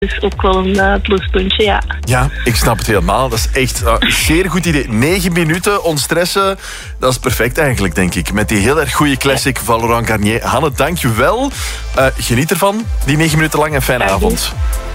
Dus ook wel een pluspuntje, ja. Ja, ik snap het helemaal. Dat is echt een zeer goed idee. 9 minuten ontstressen, dat is perfect eigenlijk, denk ik. Met die heel erg goede classic van Laurent Garnier. Hanne, dank je wel. Geniet ervan, die 9 minuten lang en fijne avond.